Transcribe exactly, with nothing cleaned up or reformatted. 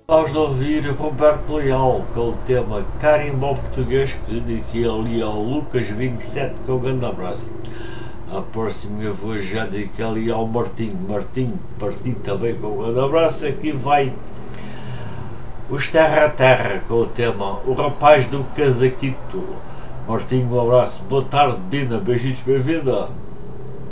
Vamos de ouvir Roberto Leal com o tema Carimbó Português, que dizia ali ao Lucas vinte e sete com o grande abraço. A próxima eu vou já dedicar ali ao Martim, Martim, Martim também com o grande abraço. Aqui vai os Terra a Terra com o tema O Rapaz do Casaquito. Martim, um abraço, boa tarde, Bina, beijinhos, bem-vinda.